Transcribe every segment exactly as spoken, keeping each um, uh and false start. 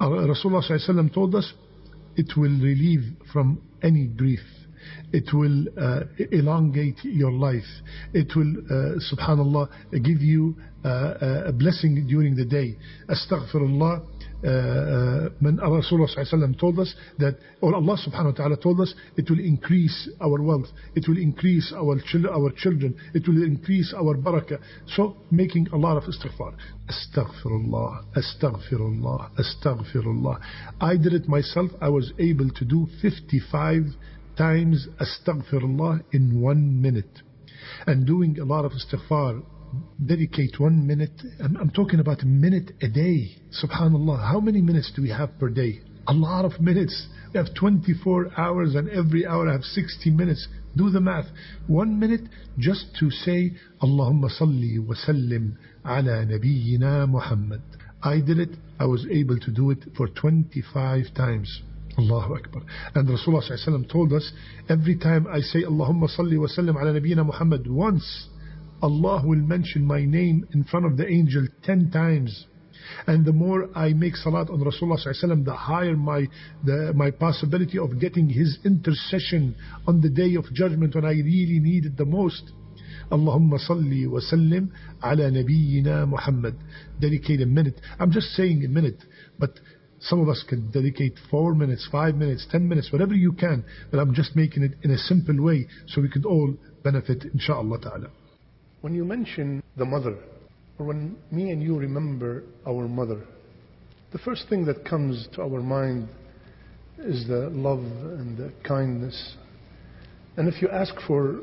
Rasulullah sallallahu alaihi wasallam told us it will relieve from any grief. It will uh, elongate your life. It will, uh, subhanallah, give you uh, a blessing during the day. Astaghfirullah. Uh, uh, when Rasulullah sallallahu alaihi wasallam told us that, or Allah subhanahu wa ta'ala told us, it will increase our wealth, it will increase our, chil- our children, it will increase our barakah. So making a lot of istighfar. Astaghfirullah, astaghfirullah, astaghfirullah. I did it myself. I was able to do fifty-five times astaghfirullah in one minute. And doing a lot of istighfar, dedicate one minute. I'm, I'm talking about a minute a day. Subhanallah. How many minutes do we have per day? A lot of minutes. We have twenty-four hours, and every hour I have sixty minutes. Do the math. One minute just to say Allahumma salli wa sallim ala nabiyyina Muhammad. I did it. I was able to do it for twenty-five times. Allahu Akbar. And Rasulullah sallallahu alaihi wasallam told us, every time I say Allahumma salli wa sallim ala nabiyyina Muhammad once, Allah will mention my name in front of the angel ten times. And the more I make salat on Rasulullah sallallahu alaihi wasallam, the higher my the, my possibility of getting his intercession on the day of judgment when I really need it the most. Allahumma salli wa sallim ala nabiyyina Muhammad. Dedicate a minute. I'm just saying a minute, but some of us can dedicate four minutes, five minutes, ten minutes, whatever you can. But I'm just making it in a simple way so we could all benefit, inshaAllah ta'ala. When you mention the mother, or when me and you remember our mother, the first thing that comes to our mind is the love and the kindness. And if you ask for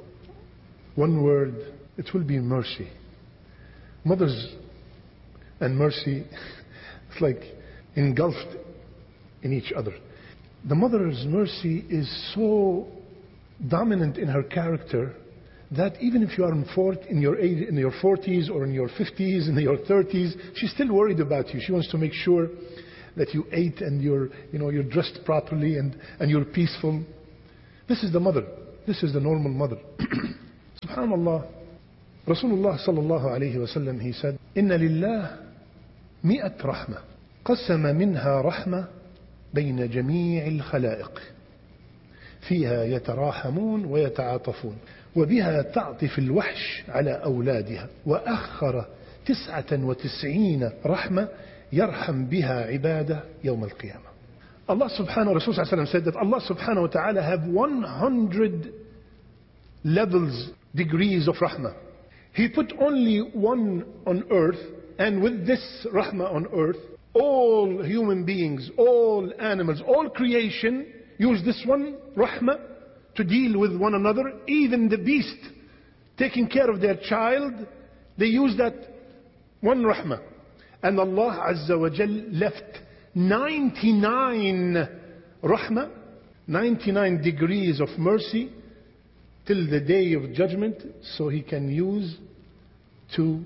one word, it will be mercy. Mothers and mercy, it's like engulfed in each other. The mother's mercy is so dominant in her character that even if you are in, fort, in, your age, in your forties or in your fifties, in your thirties, she's still worried about you. She wants to make sure that you ate and you're, you know, you're dressed properly and, and you're peaceful. This is the mother. This is the normal mother. Subhanallah. Rasulullah sallallahu alayhi wa sallam, he said, Inna lillah mi'at rahmah. قسم منها رحمة بين جميع الخلائق فيها يتراحمون ويتعاطفون وبها تعطف الوحش على أولادها وأخر تسعة وتسعين رحمة يرحم بها عباده يوم القيامة. Allah subhanahu wa ta'ala said that Allah subhanahu wa ta'ala have one hundred levels, degrees of rahmah. He put only one on earth, and with this rahmah on earth, all human beings, all animals, all creation use this one rahmah to deal with one another. Even the beast taking care of their child, they use that one rahmah. And Allah Azza wa Jal left ninety-nine rahmah, ninety-nine degrees of mercy till the day of judgment, so He can use to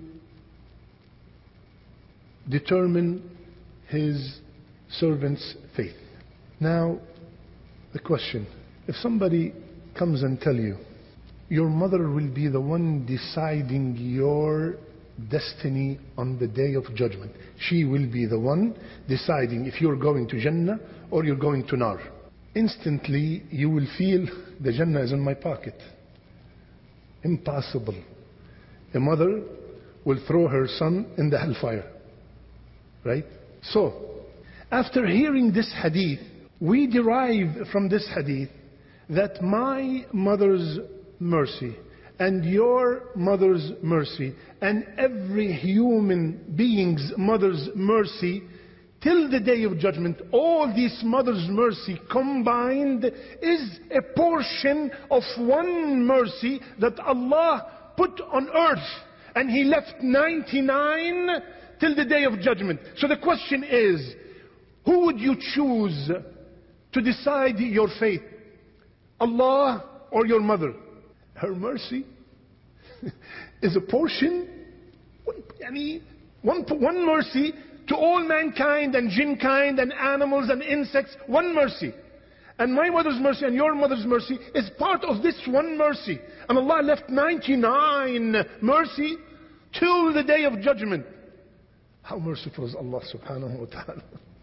determine His servant's faith. Now, the question, if somebody comes and tell you, your mother will be the one deciding your destiny on the day of judgment. She will be the one deciding if you're going to Jannah or you're going to Nar. Instantly, you will feel the Jannah is in my pocket. Impossible. A mother will throw her son in the hellfire. Right? So, after hearing this hadith, we derive from this hadith that my mother's mercy and your mother's mercy and every human being's mother's mercy till the day of judgment, all this mother's mercy combined is a portion of one mercy that Allah put on earth, and He left ninety-nine till the day of judgment. So the question is, who would you choose to decide your fate? Allah or your mother? Her mercy is a portion, I mean, one, one mercy to all mankind and jinnkind and animals and insects, one mercy. And my mother's mercy and your mother's mercy is part of this one mercy. And Allah left ninety-nine mercy till the day of judgment. How merciful is Allah subhanahu wa ta'ala.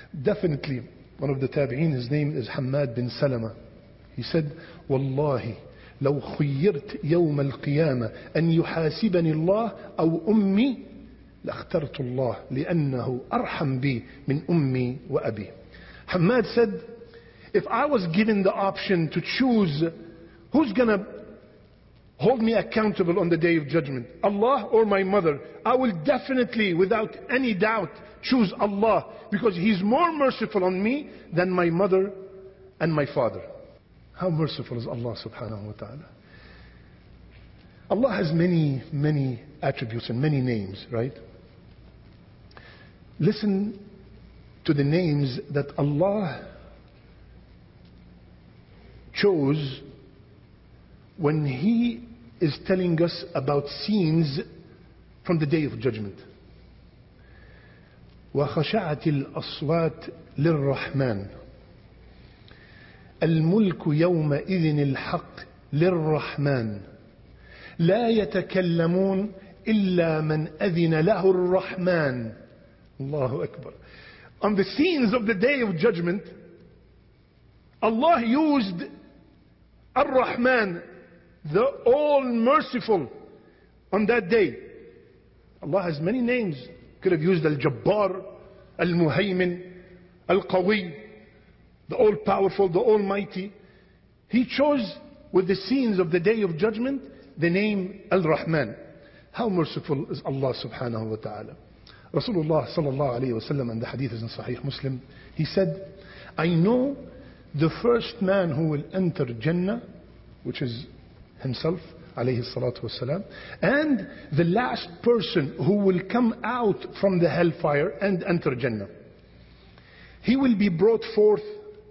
Definitely, one of the tabi'een, his name is Hammad bin Salama. He said, Wallahi, لو خيرت يوم القيامة أن يحاسبني الله أو أمي لاخترت الله لأنه أرحم بي من أمي وأبي. Hammad said, if I was given the option to choose who's gonna hold me accountable on the day of judgment, Allah or my mother, I will definitely, without any doubt, choose Allah, because He's more merciful on me than my mother and my father. How merciful is Allah subhanahu wa ta'ala? Allah has many, many attributes and many names, right? Listen to the names that Allah chose when He is telling us about scenes from the day of judgment. وَخَشَعَتِ الْأَصْوَاتِ لِلرَّحْمَنِ الملك يومئذ الحق للرحمن لا يتكلمون إلا من أذن له الرحمن. Allahu Akbar. On the scenes of the day of judgment, Allah used Ar-Rahman, the all-merciful, on that day. Allah has many names. Could have used Al-Jabbar, Al-Muhaymin, Al-Qawi, the all-powerful, the almighty. He chose, with the scenes of the day of judgment, the name Al-Rahman. How merciful is Allah subhanahu wa ta'ala. Rasulullah sallallahu alayhi wa sallam, and the hadith is in Sahih Muslim, he said, I know the first man who will enter Jannah, which is himself, alayhi salatu wasalam, and the last person who will come out from the hellfire and enter Jannah. He will be brought forth,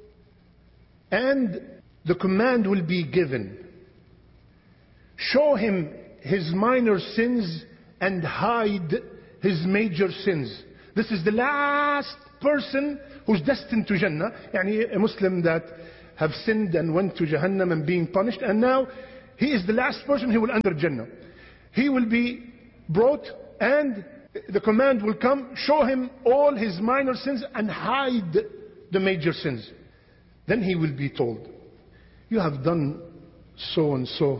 and the command will be given. Show him his minor sins and hide his major sins. This is the last person who's destined to Jannah. Yani a Muslim that have sinned and went to Jahannam and being punished, and now he is the last person who will enter Jannah. He will be brought, and the command will come, show him all his minor sins and hide the major sins. Then he will be told, you have done so and so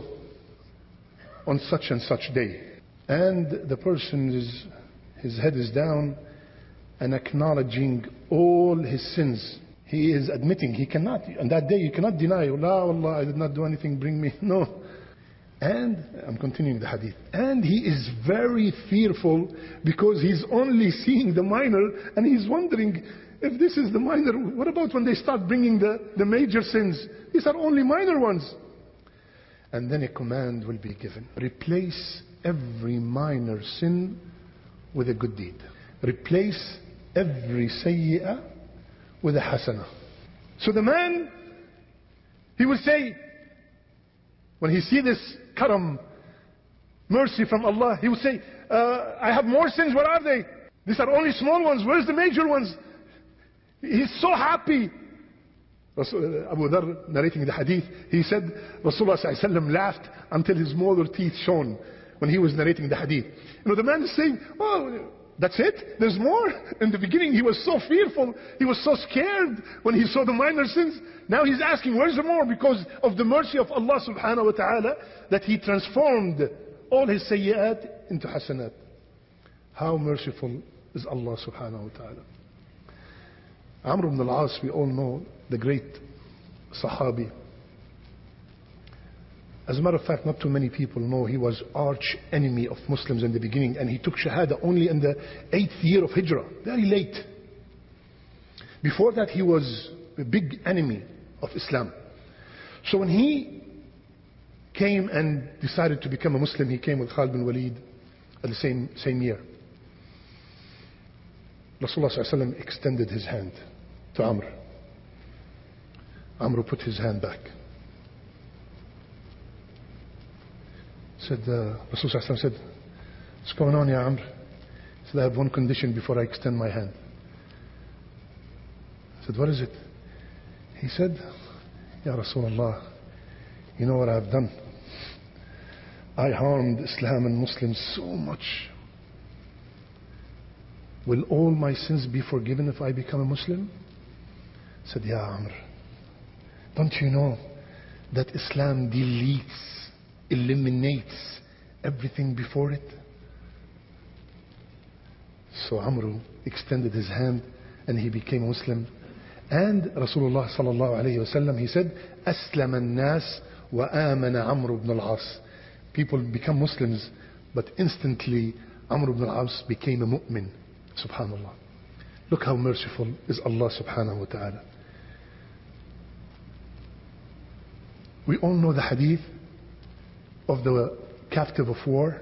on such and such day. And the person is, his head is down and acknowledging all his sins. He is admitting he cannot, on that day you cannot deny, La Allah, I did not do anything, bring me, no. And, I'm continuing the hadith, and he is very fearful because he's only seeing the minor, and he's wondering, if this is the minor, what about when they start bringing the, the major sins? These are only minor ones. And then a command will be given. Replace every minor sin with a good deed. Replace every sayyi'ah with a hasanah. So the man, he will say, when he see this karam, mercy from Allah, he will say, uh, I have more sins, where are they? These are only small ones, where's the major ones? He's so happy. Abu Dharr, narrating the hadith, he said, Rasulullah sallallahu alaihi wasallam laughed until his molar teeth shone when he was narrating the hadith. You know, the man is saying, oh, that's it? There's more? In the beginning he was so fearful, he was so scared when he saw the minor sins. Now he's asking, where's the more? Because of the mercy of Allah subhanahu wa ta'ala, that He transformed all his sayyi'at into hasanat. How merciful is Allah subhanahu wa ta'ala. Amr ibn al-As, we all know, the great Sahabi. As a matter of fact, not too many people know he was arch enemy of Muslims in the beginning, and he took Shahada only in the eighth year of Hijrah, very late. Before that he was a big enemy of Islam. So when he came and decided to become a Muslim, he came with Khalid bin Walid at the same, same year. Rasulullah sallallahu alaihi wasallam extended his hand to Amr. Amr put his hand back. Said, uh, Rasulullah sallallahu alaihi wasallam said, what's going on, Ya Amr? He said, I have one condition before I extend my hand. I said, what is it? He said, Ya Rasulullah, you know what I've done? I harmed Islam and Muslims so much. will all my sins be forgiven if I become a Muslim? He said, Ya Amr, don't you know that Islam deletes, eliminates everything before it? So Amr extended his hand and he became Muslim. And Rasulullah sallallahu alayhi wa sallam, he said, Aslam al-nas wa amana Amr ibn al-As. People become Muslims, but instantly Amr ibn al-As became a mu'min. Subhanallah. Look how merciful is Allah subhanahu wa ta'ala. We all know the hadith of the captive of war.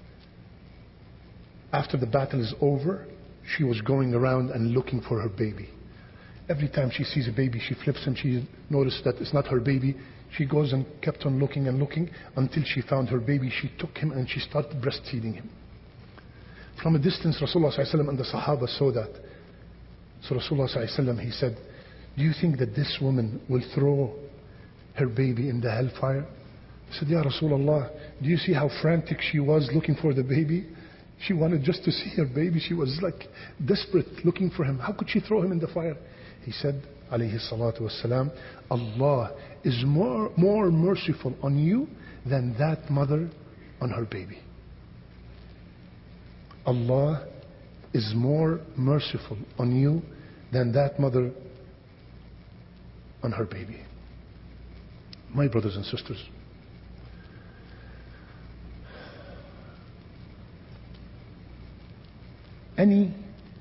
After the battle is over, she was going around and looking for her baby. Every time she sees a baby, she flips and she noticed that it's not her baby. She goes and kept on looking and looking until she found her baby. She took him and she started breastfeeding him. From a distance, Rasulullah sallallahu alaihi wasallam and the Sahaba saw that. So Rasulullah sallallahu alaihi wasallam, he said, do you think that this woman will throw her baby in the hellfire? He said, Ya Rasulullah, do you see how frantic she was looking for the baby? She wanted just to see her baby. She was like desperate looking for him. How could she throw him in the fire? He said, alayhi salatu wassalam, Allah is more, more merciful on you than that mother on her baby. Allah is more merciful on you than that mother on her baby. My brothers and sisters, any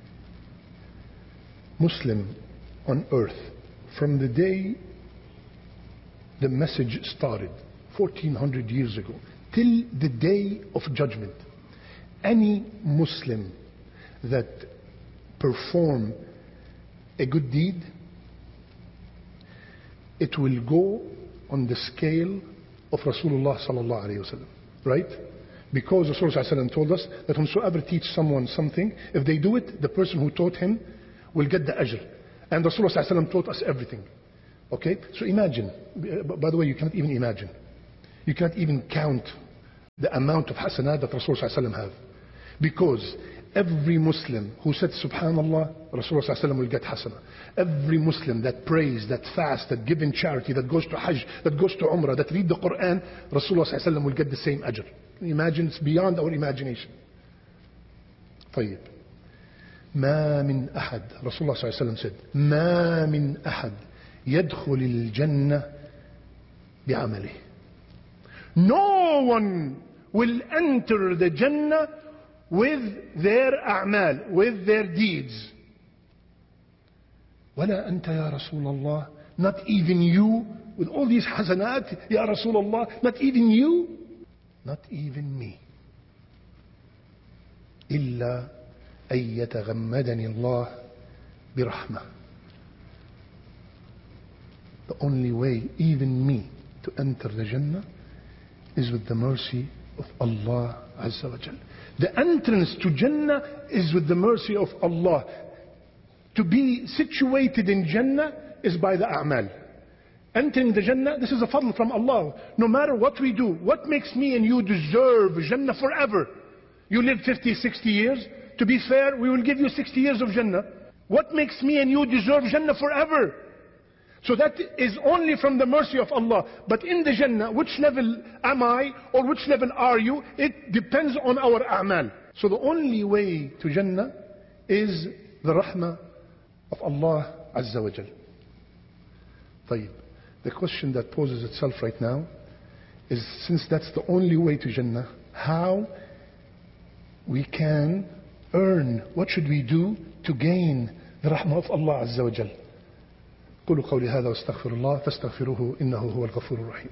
Muslim on earth, from the day the message started fourteen hundred years ago till the day of judgment, any Muslim that perform a good deed, it will go on the scale of Rasulullah sallallahu alaihi wasallam, right? Because Rasulullah sallallahu alaihi wasallam told us that whosoever teach someone something, if they do it, the person who taught him will get the ajr. And Rasulullah sallallahu alaihi wasallam taught us everything. Okay? So imagine, by the way, you cannot even imagine. You cannot even count the amount of hasanat that Rasulullah sallallahu alaihi wasallam have. Because every Muslim who said Subhanallah, Rasulullah sallallahu alaihi wasallam will get hasanah. Every Muslim that prays, that fasts, that gives in charity, that goes to Hajj, that goes to Umrah, that read the Quran, Rasulullah sallallahu alaihi wasallam will get the same ajr. Imagine, it's beyond our imagination. طيب. ما من أحد, Rasulullah صلى الله عليه وسلم said, ما من أحد يدخل الجنة بعمله. No one will enter the Jannah with their أعمال, with their deeds. ولا أنت يا رسول الله, not even you, with all these hasanat, يا رسول الله, not even you, not even me. إلا أن يتغمدني الله برحمة. The only way, even me, to enter the Jannah is with the mercy of Allah Azza wa Jal. The entrance to Jannah is with the mercy of Allah. To be situated in Jannah is by the a'mal. Entering the Jannah, this is a fadl from Allah. No matter what we do, what makes me and you deserve Jannah forever? You live fifty, sixty years. To be fair, we will give you sixty years of Jannah. What makes me and you deserve Jannah forever? So that is only from the mercy of Allah. But in the Jannah, which level am I or which level are you? It depends on our a'mal. So the only way to Jannah is the rahmah of Allah Azza wa Jal. طيب. The question that poses itself right now is, since that's the only way to Jannah, how we can earn, what should we do to gain the rahmah of Allah Azza wa Jal? قولوا قولي هذا واستغفر الله فاستغفروه إنه هو الغفور الرحيم.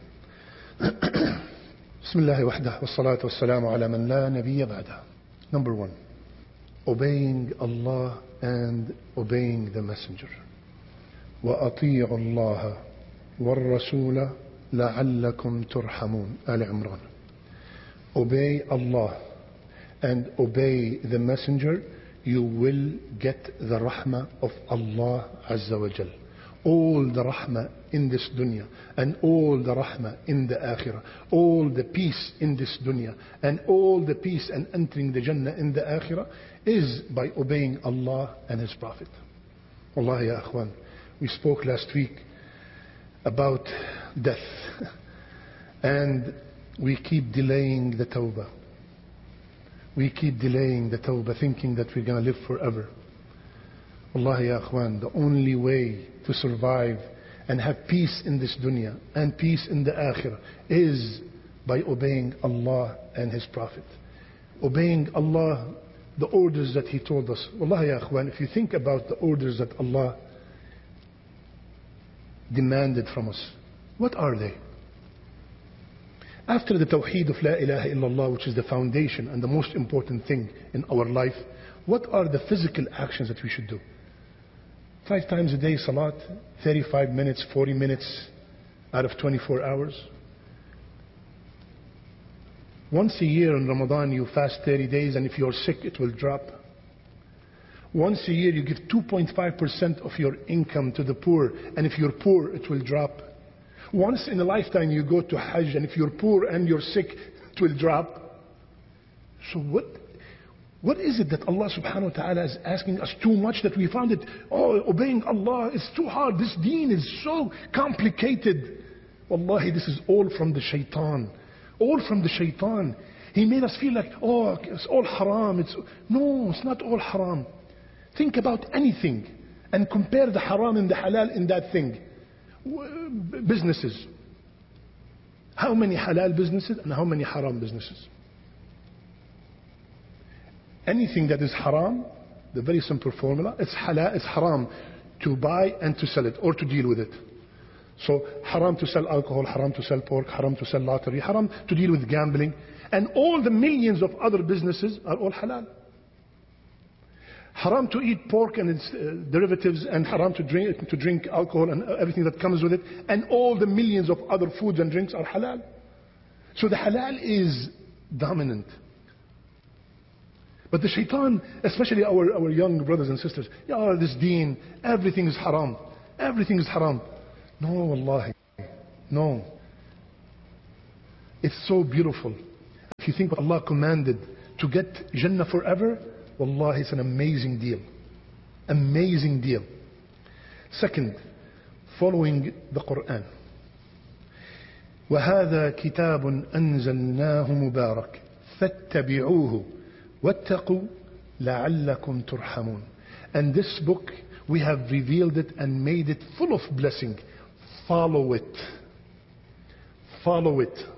بسم الله وحده والصلاة والسلام على من لا نبي بعده. Number one, obeying Allah and obeying the Messenger. وأطيعوا الله والرسول لعلكم ترحمون. آل عمران. Obey Allah and obey the Messenger, you will get the rahmah of Allah Azza wa Jal. All the rahmah in this dunya and all the rahmah in the akhirah, all the peace in this dunya and all the peace and entering the Jannah in the akhirah is by obeying Allah and His Prophet. Wallahi ya akhwan, we spoke last week about death and we keep delaying the tawbah. We keep delaying the tawbah thinking that we're going to live forever. Wallahi ya akhwan, the only way to survive and have peace in this dunya and peace in the akhirah is by obeying Allah and His Prophet. Obeying Allah, the orders that He told us. Wallahi ya akhwan, if you think about the orders that Allah demanded from us, what are they? After the tawheed of La ilaha illallah, which is the foundation and the most important thing in our life, what are the physical actions that we should do? Five times a day salat, thirty-five minutes, forty minutes out of twenty-four hours. Once a year in Ramadan you fast thirty days, and if you're sick it will drop. Once a year you give two point five percent of your income to the poor, and if you're poor it will drop. Once in a lifetime you go to Hajj, and if you're poor and you're sick it will drop. So what what is it that Allah subhanahu wa ta'ala is asking us too much that we found it, oh, obeying Allah is too hard, this deen is so complicated? Wallahi, this is all from the shaitan. All from the shaitan. He made us feel like, oh, it's all haram. It's no, it's not all haram. Think about anything and compare the haram and the halal in that thing. Businesses. How many halal businesses and how many haram businesses? Anything that is haram, the very simple formula, it's halal, it's haram to buy and to sell it or to deal with it. So haram to sell alcohol, haram to sell pork, haram to sell lottery, haram to deal with gambling, and all the millions of other businesses are all halal. Haram to eat pork and its uh, derivatives, and haram to drink to drink alcohol and everything that comes with it, and all the millions of other foods and drinks are halal. So the halal is dominant. But the shaitan, especially our, our young brothers and sisters, yeah, this deen, everything is haram, everything is haram. No, wallahi, no. It's so beautiful. If you think what Allah commanded to get Jannah forever, wallahi, it's an amazing deal. Amazing deal. Second, following the Quran. وَهَذَا كِتَابٌ أَنزَلْنَاهُ مُبَارَكٌ فَاتَّبِعُوهُ وَاتَّقُوا لَعَلَّكُمْ تُرْحَمُونَ. And this book, we have revealed it and made it full of blessing. Follow it. Follow it.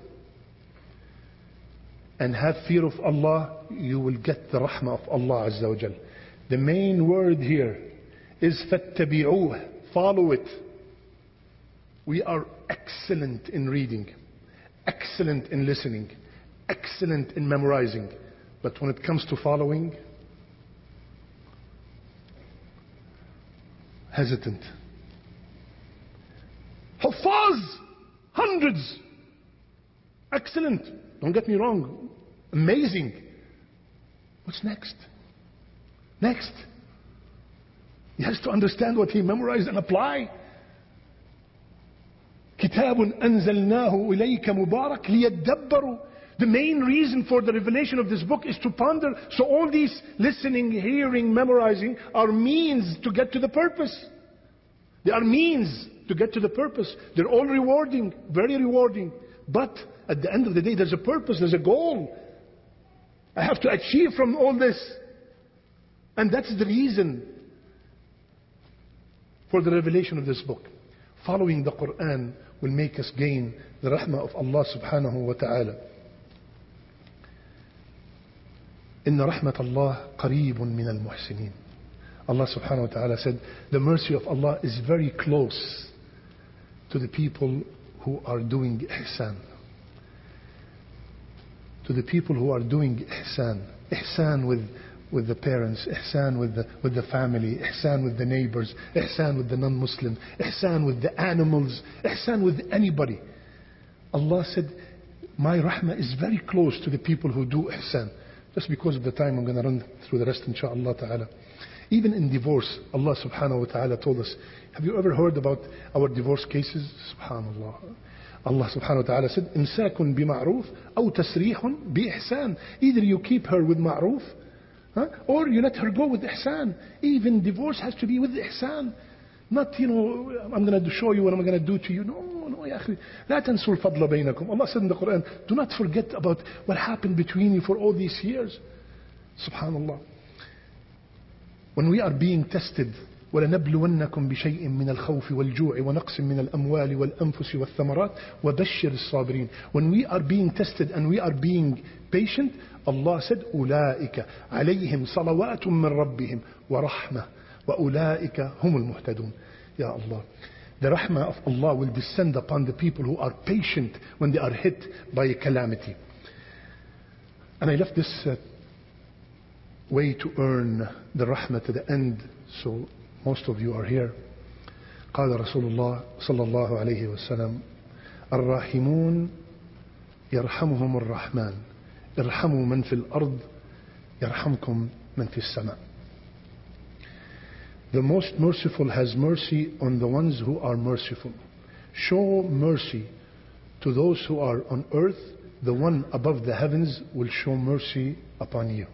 And have fear of Allah, you will get the rahmah of Allah Azza wa Jal. The main word here is فَاتَّبِعُوهُ. Follow it. We are excellent in reading, excellent in listening, excellent in memorizing. But when it comes to following, hesitant. Huffaz, hundreds. Excellent. Don't get me wrong. Amazing. What's next? Next. He has to understand what he memorized and apply. كتاب أنزلناه إليك مبارك ليدبروا. The main reason for the revelation of this book is to ponder. So all these listening, hearing, memorizing are means to get to the purpose. They are means to get to the purpose. They're all rewarding, very rewarding. But at the end of the day, there's a purpose, there's a goal. I have to achieve from all this. And that's the reason for the revelation of this book. Following the Quran will make us gain the rahmah of Allah subhanahu wa ta'ala. Inna rahmat Allah qareebun min al-muhsinin. Allah subhanahu wa ta'ala said, the mercy of Allah is very close to the people who are doing ihsan. To the people who are doing ihsan. Ihsan with, with the parents, ihsan with the, with the family, ihsan with the neighbors, ihsan with the non-Muslim, ihsan with the animals, ihsan with anybody. Allah said, my rahmah is very close to the people who do ihsan. Just because of the time, I'm going to run through the rest, inshaAllah ta'ala. Even in divorce, Allah subhanahu wa ta'ala told us, have you ever heard about our divorce cases? Subhanallah. Allah subhanahu wa ta'ala said, إِمْسَاكٌ بِمَعْرُوفٍ أَوْ تَسْرِيحٌ بِإِحْسَانٍ. Either you keep her with ma'roof, Huh? Or you let her go with ihsan. Even divorce has to be with ihsan. Not, you know, I'm going to show you what I'm going to do to you. No, no, يا أخي. لا تنسوا الفضل بينكم. Allah said in the Quran, do not forget about what happened between you for all these years. Subhanallah. When we are being tested, وَلَنَبْلُوَنَّكُمْ بِشَيْءٍ مِّنَ الْخَوْفِ وَالْجُوعِ وَنَقْصٍ مِّنَ الْأَمْوَالِ وَالْأَنفُسِ وَالثَّمَرَاتِ وَبَشِّرِ الصَّابِرِينَ. When we are being tested and we are being patient, Allah said, أُولَٰئِكَ عَلَيْهِمْ صَلَوَاتٌ مِّن رَبِّهِمْ وَرَحْمَةٌ وَأُولَٰئِكَ هُمُ الْمُهْتَدُونَ. Ya Allah. The rahmah of Allah will descend upon the people who are patient when they are hit by a calamity. And I left this uh, way to earn the rahmah to the end, so most of you are here. قال رسول الله صلى الله عليه وسلم الراحمون يرحمهم الرحمن ارحموا من في الأرض يرحمكم من في السماء. The most merciful has mercy on the ones who are merciful. Show mercy to those who are on earth. The one above the heavens will show mercy upon you.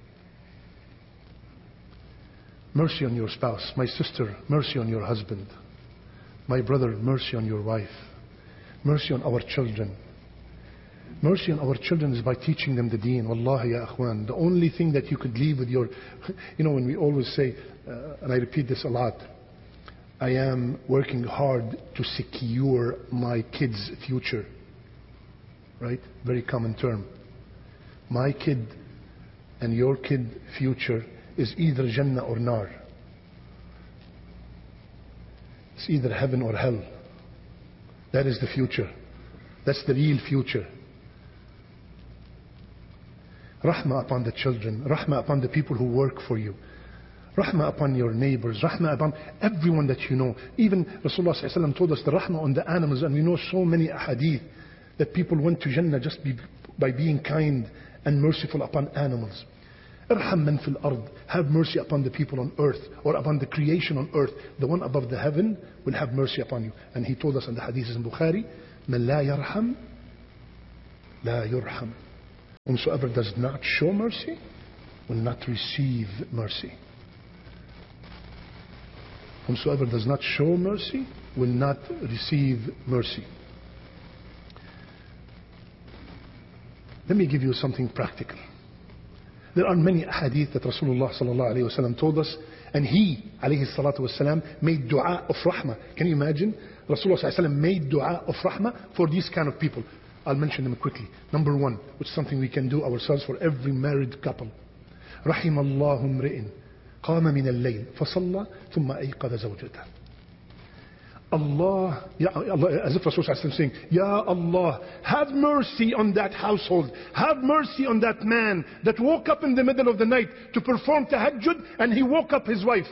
Mercy on your spouse. My sister, mercy on your husband. My brother, mercy on your wife. Mercy on our children. Mercy on our children is by teaching them the deen. Wallahi ya akhwan. The only thing that you could leave with your... You know, when we always say, uh, and I repeat this a lot, I am working hard to secure my kids' future. Right? Very common term. My kid and your kid future is either Jannah or Nar. It's either heaven or hell. That is the future. That's the real future. Rahmah upon the children. Rahmah upon the people who work for you. Rahmah upon your neighbors. Rahmah upon everyone that you know. Even Rasulullah sallallahu alaihi wasallam told us the rahmah on the animals, and we know so many ahadith that people went to Jannah just be, by being kind and merciful upon animals. Irham man fil ard. Have mercy upon the people on earth, or upon the creation on earth. The one above the heaven will have mercy upon you. And he told us in the hadith in Bukhari, Man la yarham, la yurham. Whomsoever does not show mercy will not receive mercy. Whomsoever does not show mercy will not receive mercy. Let me give you something practical. There are many hadith that Rasulullah sallallahu alayhi wa sallam told us, and he alayhi salatu wasalam made dua of rahmah. Can you imagine? Rasulullah sallallahu alayhi wa sallam made dua of rahmah for these kind of people. I'll mention them quickly. Number one, which is something we can do ourselves for every married couple. رحم الله امرئ قام من الليل فصلى ثم أيقظ زوجته. Allah, ya Allah, as if Rasulullah is saying, Ya Allah, have mercy on that household. Have mercy on that man that woke up in the middle of the night to perform tahajjud, and he woke up his wife.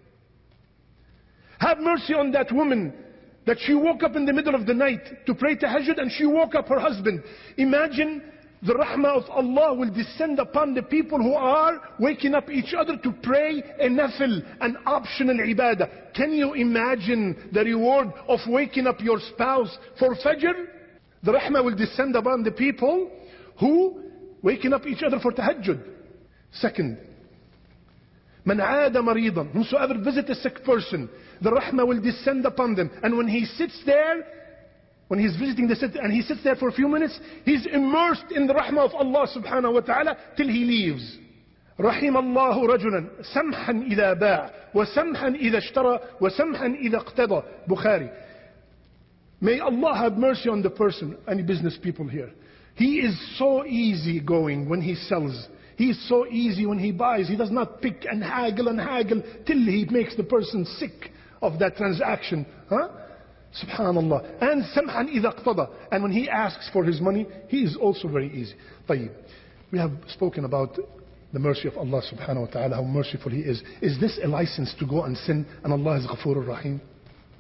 Have mercy on that woman that she woke up in the middle of the night to pray tahajjud, and she woke up her husband. Imagine the rahmah of Allah will descend upon the people who are waking up each other to pray a nafil, an optional ibadah. Can you imagine the reward of waking up your spouse for fajr? The rahmah will descend upon the people who waking up each other for tahajjud. Second, man aada maridan, whosoever visit a sick person, the rahmah will descend upon them. And when he sits there, when he's visiting the city and he sits there for a few minutes, he's immersed in the rahmah of Allah subhanahu wa ta'ala till he leaves. رحم الله رجلا سمحا إذا باع وسمحا إذا اشترى وسمحا إذا اقتضى. Bukhari. May Allah have mercy on the person. Any business people here? He is so easy going when he sells. He is so easy when he buys. He does not pick and haggle and haggle till he makes the person sick of that transaction. Huh? Subhanallah. And samhan idha qtada. And when he asks for his money, he is also very easy. طيب. We have spoken about the mercy of Allah subhanahu wa ta'ala, how merciful he is. Is this a license to go and sin and Allah is Ghafurur Rahim?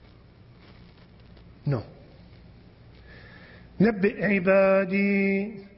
No. نبئ عبادي